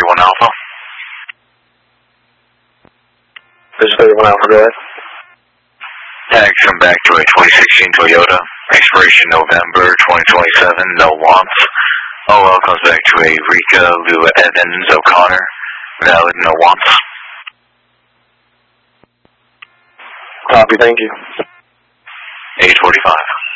31 Alpha. This is 31 Alpha, go ahead. Tags come back to a 2016 Toyota. Expiration November 2027, no wants. OL comes back to a Rika Lou Evans O'Connor. Valid, no wants. Copy, thank you. 845.